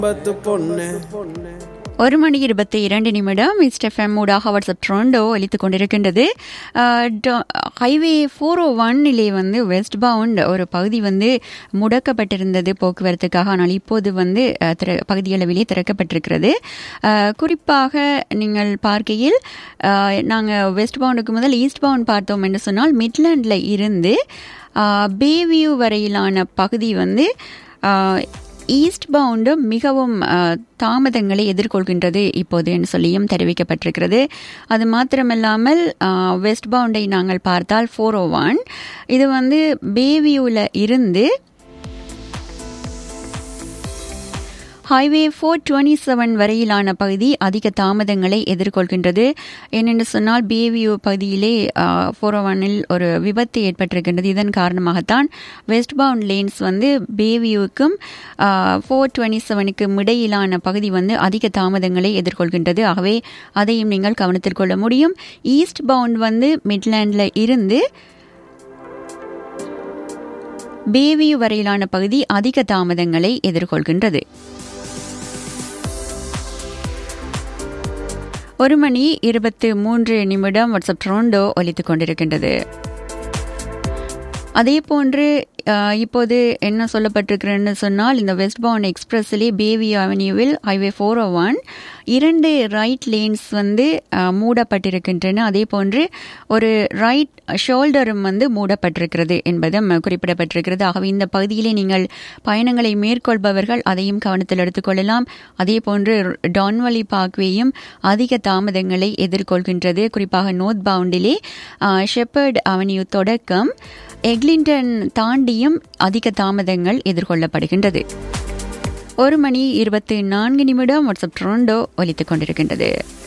1 மணி 22 mister FM ஊடாக WhatsApp ட்ரோண்டோ ஒலித்துக் கொண்டிருக்கின்றது. ஹைவே 401 வந்து வெஸ்ட் பவுண்ட் ஒரு பகுதி வந்து முடக்கப்பட்டிருந்தது போக்குவரத்துக்காக. ஆனால் இப்போது வந்து பகுதியளவிலே திறக்கப்பட்டிருக்கிறது. குறிப்பாக நீங்கள் பார்க்கையில் நாங்கள் வெஸ்ட் பவுண்டுக்கு முதல் ஈஸ்ட் பவுண்ட் பார்த்தோம் என்று சொன்னால் மிட்லாண்டில் இருந்து பேவியூ வரையிலான பகுதி வந்து ஈஸ்ட் பவுண்டு மிகவும் தாமதங்களை எதிர்கொள்கின்றது இப்போது என்று சொல்லியும் தெரிவிக்கப்பட்டிருக்கிறது. அது மாத்திரமில்லாமல் வெஸ்ட் பவுண்டை நாங்கள் பார்த்தால் 401 இது வந்து பேவியூவில் இருந்து ஹைவே 427 வரையிலான பகுதி அதிக தாமதங்களை எதிர்கொள்கின்றது. ஏனென்று சொன்னால் பேவியூ பகுதியிலே 401 ஒரு விபத்து ஏற்பட்டிருக்கின்றது. இதன் காரணமாகத்தான் வெஸ்ட் பவுண்ட் லேன்ஸ் வந்து பேவியூக்கும் 427க்கும் இடையிலான பகுதி வந்து அதிக தாமதங்களை எதிர்கொள்கின்றது. ஆகவே அதையும் நீங்கள் கவனத்தில் கொள்ள முடியும். ஈஸ்ட் பவுண்ட் வந்து மிட்லாண்டில் இருந்து பேவியூ வரையிலான பகுதி அதிக தாமதங்களை எதிர்கொள்கின்றது. 1 மணி 23 வாட்ஸ்அப் ட்ரோண்டோ ஒலித்துக் கொண்டிருக்கின்றது. அதே போன்று இப்போது என்ன சொல்லப்பட்டிருக்கிறேன்னு சொன்னால் இந்த west bound எக்ஸ்பிரஸிலே Bayview அவென்யூவில் highway 401 2 right lanes வந்து மூடப்பட்டிருக்கின்றன. அதே போன்று ஒரு ரைட் ஷோல்டரும் வந்து மூடப்பட்டிருக்கிறது என்பதும் குறிப்பிடப்பட்டிருக்கிறது. ஆகவே இந்த பகுதியிலே நீங்கள் பயணங்களை மேற்கொள்பவர்கள் அதையும் கவனத்தில் எடுத்துக்கொள்ளலாம். அதே போன்று டான்வலி பார்க்வேயும் அதிக தாமதங்களை எதிர்கொள்கின்றது. குறிப்பாக நோர்த் பவுண்டிலே ஷெப்பர்ட் அவென்யூ தொடக்கம் எக்லிங்டன் தாண்டியும் அதிக தாமதங்கள் எதிர்கொள்ளப்படுகின்றது. 1 மணி 24 வாட்ஸ்அப் ட்ரோண்டோ ஒலித்துக் கொண்டிருக்கின்றது.